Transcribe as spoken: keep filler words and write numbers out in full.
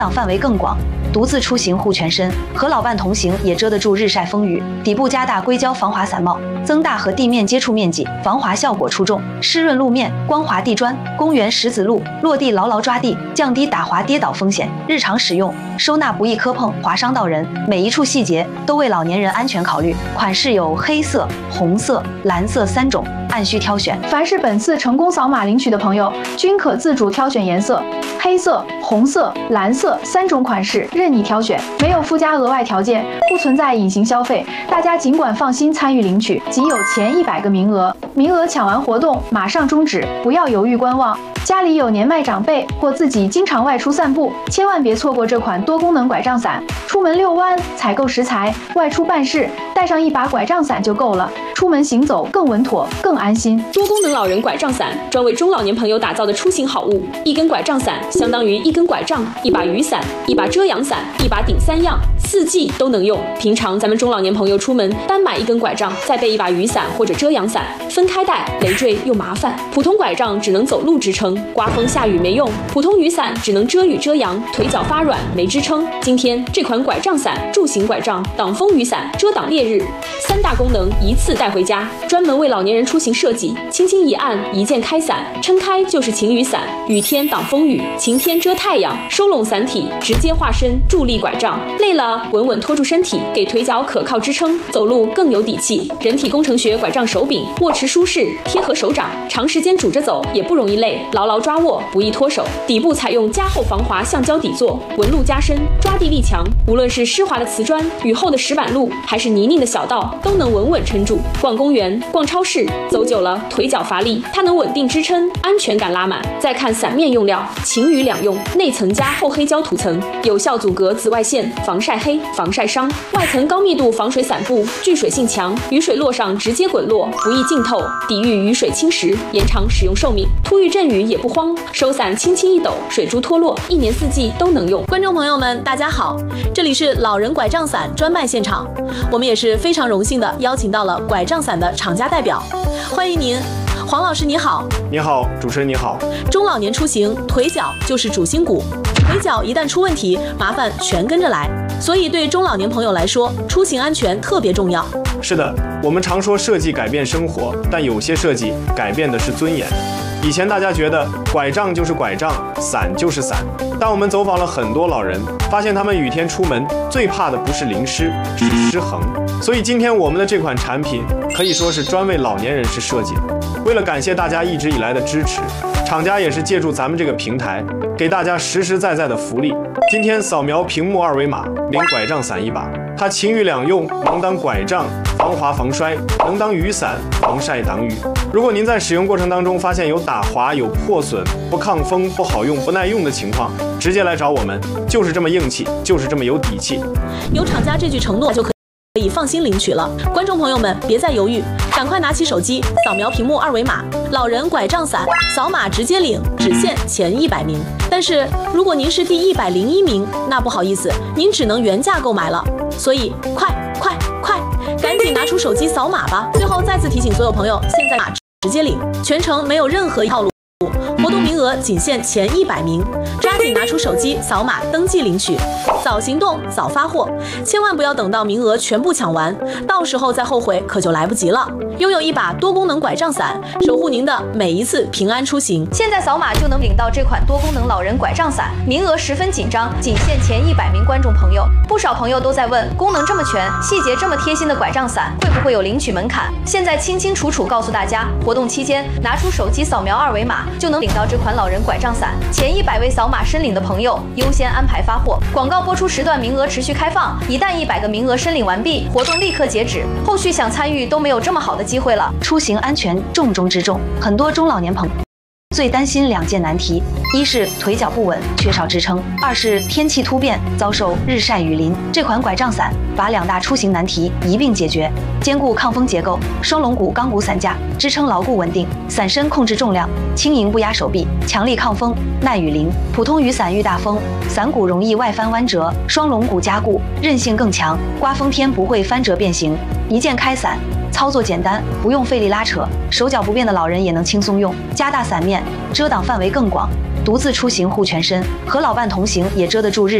挡范围更广。独自出行护全身，和老伴同行也遮得住日晒风雨。底部加大硅胶防滑伞帽，增大和地面接触面积，防滑效果出众。湿润路面，光滑地砖，公园石子路，落地牢牢抓地，降低打滑跌倒风险。日常使用，收纳不易磕碰划伤到人，每一处细节都为老年人安全考虑。款式有黑色、红色、蓝色三种，按需挑选。 凡是本次成功扫码领取的朋友，均可自主挑选颜色，黑色、红色、蓝色三种款式任你挑选，没有附加额外条件，不存在隐形消费，大家尽管放心参与领取。仅有前一百个名额，名额抢完活动马上终止，不要犹豫观望。家里有年迈长辈或自己经常外出散步，千万别错过这款多功能拐杖伞。出门遛弯、采购食材、外出办事，带上一把拐杖伞就够了，出门行走更稳妥、更安心。 多功能老人拐杖伞，专为中老年朋友打造的出行好物。一根拐杖伞相当于一根拐杖、一把雨伞、一把遮阳伞、一把顶三样，四季都能用。平常咱们中老年朋友出门单买一根拐杖，再备一把雨伞或者遮阳伞，分开带累赘又麻烦。普通拐杖只能走路支撑，刮风下雨没用；普通雨伞只能遮雨遮阳，腿脚发软没支撑。今天这款拐杖伞，助行拐杖、挡风雨伞、遮挡烈日，三大功能一次带回家，专门为老年人出行设计。轻轻一按，一键开伞，撑开就是晴雨伞，雨天挡风雨，晴天遮太阳，收拢伞体，直接化身助力拐杖。累了稳稳拖住身体，给腿脚可靠支撑，走路更有底气。人体工程学拐杖手柄，握持舒适，贴合手掌，长时间拄着走也不容易累，牢牢抓握，不易脱手。底部采用加厚防滑橡胶底座，纹路加深，抓地力强。无论是湿滑的瓷砖、雨后的石板路，还是泥泞的小道，都能稳稳撑住。逛公园、逛超市，走久了腿脚乏力，它能稳定支撑，安全感拉满。再看伞面用料，晴雨两用，内层加厚黑胶涂层，有效阻隔紫外线，防晒黑、防晒伤；外层高密度防水伞布，聚水性强，雨水落上直接滚落，不易浸透，抵御雨水侵蚀，延长使用寿命。突遇阵雨也不慌，收伞轻轻一抖，水珠脱落，一年四季都能用。 观众朋友们，大家好，这里是老人拐杖伞专卖现场，我们也是非常荣幸的邀请到了拐杖伞的厂家代表，欢迎您。黄老师你好。 你好，主持人你好。 中老年出行，腿脚就是主心骨，腿脚一旦出问题，麻烦全跟着来。所以对中老年朋友来说，出行安全特别重要。 是的，我们常说设计改变生活，但有些设计改变的是尊严。以前大家觉得拐杖就是拐杖，伞就是伞，但我们走访了很多老人，发现他们雨天出门最怕的不是淋湿，是失衡。所以今天我们的这款产品可以说是专为老年人士设计的。为了感谢大家一直以来的支持，厂家也是借助咱们这个平台，给大家实实在在的福利。今天扫描屏幕二维码，领拐杖伞一把，它晴雨两用，能当拐杖防滑防摔，能当雨伞防晒挡雨。如果您在使用过程当中发现有打滑、有破损、不抗风、不好用、不耐用的情况，直接来找我们，就是这么硬气，就是这么有底气。 有厂家这句承诺就可以。可以放心领取了，观众朋友们别再犹豫，赶快拿起手机扫描屏幕二维码，老人拐杖伞，扫码直接领，只限前一百名。但是如果您是第一百零一名，那不好意思，您只能原价购买了。所以快快快，赶紧拿出手机扫码吧！最后再次提醒所有朋友，现在码直接领，全程没有任何套路。活动名额仅限前一百名，抓紧拿出手机扫码登记领取，早行动早发货，千万不要等到名额全部抢完，到时候再后悔可就来不及了。拥有一把多功能拐杖伞，守护您的每一次平安出行。 现在扫码就能领到这款多功能老人拐杖伞，名额十分紧张，仅限前一百名观众朋友。不少朋友都在问，功能这么全，细节这么贴心的拐杖伞，会不会有领取门槛？现在清清楚楚告诉大家，活动期间拿出手机扫描二维码，就能领到这款老人拐杖伞。前一百位扫码申领的朋友优先安排发货。广告播出时段名额持续开放，一旦一百个名额申领完毕，活动立刻截止，后续想参与都没有这么好的机会了。出行安全重中之重，很多中老年朋友最担心两件难题，一是腿脚不稳，缺少支撑；二是天气突变，遭受日晒雨淋。这款拐杖伞把两大出行难题一并解决，兼顾抗风结构，双龙骨钢骨伞架，支撑牢固稳定，伞身控制重量，轻盈不压手臂，强力抗风，耐雨淋。普通雨伞遇大风，伞骨容易外翻弯折，双龙骨加固，韧性更强，刮风天不会翻折变形。一键开伞，操作简单，不用费力拉扯，手脚不便的老人也能轻松用。加大伞面，遮挡范围更广， 独自出行护全身，和老伴同行也遮得住日